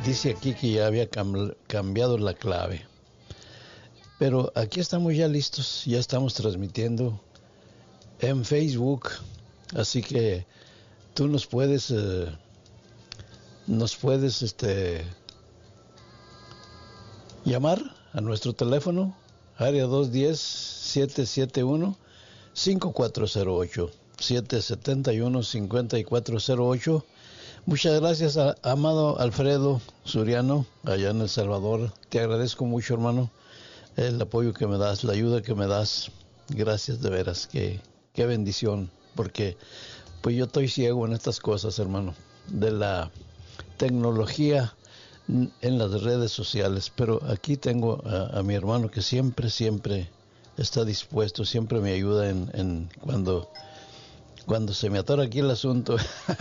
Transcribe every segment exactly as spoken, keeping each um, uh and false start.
dice aquí que ya había cam cambiado la clave. Pero aquí estamos ya listos, ya estamos transmitiendo en Facebook. Así que tú nos puedes, eh, nos puedes este, llamar a nuestro teléfono, área dos uno cero, siete siete uno, cinco cuatro cero ocho, siete siete uno, cinco cuatro cero ocho. Muchas gracias, a, amado Alfredo Suriano, allá en El Salvador. Te agradezco mucho, hermano, el apoyo que me das, la ayuda que me das. Gracias de veras, qué, qué bendición, porque pues yo estoy ciego en estas cosas, hermano, de la tecnología en las redes sociales, pero aquí tengo a, a mi hermano que siempre, siempre está dispuesto, siempre me ayuda en, en cuando, cuando se me atora aquí el asunto.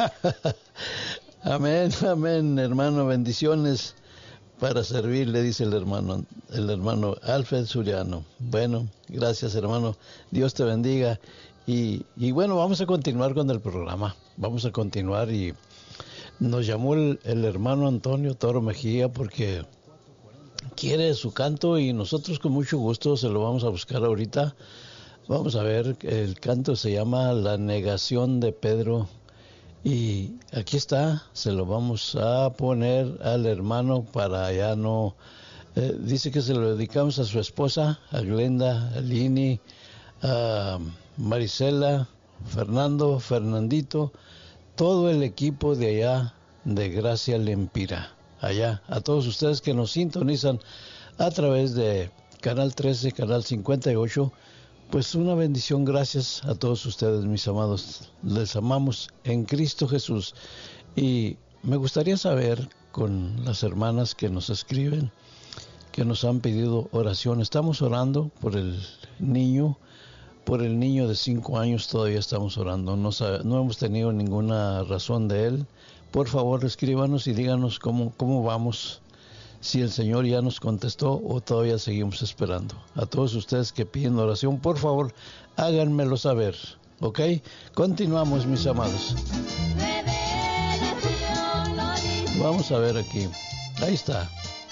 Amén, amén, hermano, bendiciones para servirle, dice el hermano, el hermano Alfred Suriano. Bueno, gracias, hermano, Dios te bendiga. Y, y bueno, vamos a continuar con el programa, vamos a continuar. Y nos llamó el, el hermano Antonio Toro Mejía porque quiere su canto y nosotros con mucho gusto se lo vamos a buscar ahorita. Vamos a ver, el canto se llama La Negación de Pedro y aquí está, se lo vamos a poner al hermano para ya no... Eh, dice que se lo dedicamos a su esposa, a Glenda, a Lini, a Marisela, Fernando, Fernandito, todo el equipo de allá de Gracia Lempira, allá, a todos ustedes que nos sintonizan a través de Canal trece, Canal cincuenta y ocho, pues una bendición, gracias a todos ustedes, mis amados, les amamos en Cristo Jesús. Y me gustaría saber con las hermanas que nos escriben, que nos han pedido oración, estamos orando por el niño, por el niño de cinco años, todavía estamos orando, no, no hemos tenido ninguna razón de él. Por favor, escríbanos y díganos cómo, cómo vamos, si el Señor ya nos contestó o todavía seguimos esperando. A todos ustedes que piden oración, por favor, háganmelo saber, ¿ok? Continuamos, mis amados. Vamos a ver aquí, ahí está.